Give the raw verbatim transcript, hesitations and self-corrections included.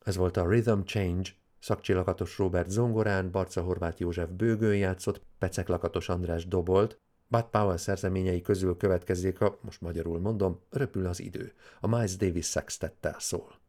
Ez volt a Rhythm Change, Szakcsillakatos Róbert zongorán, Barca Horváth József bőgőn játszott, Pecek Lakatos András dobolt. Bud Powell szerzeményei közül következik a, most magyarul mondom, Röpül az idő, a Miles Davis Sextettel szól.